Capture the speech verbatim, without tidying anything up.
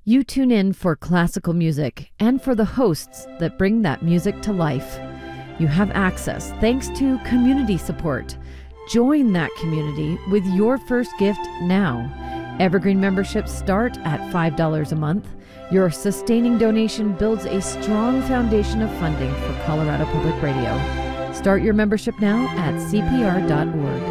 You tune in for classical music and for the hosts that bring that music to life. You have access thanks to community support. Join that community with your first gift now. Evergreen memberships start at five dollars a month. Your sustaining donation builds a strong foundation of funding for Colorado Public Radio. Start your membership now at C P R dot org.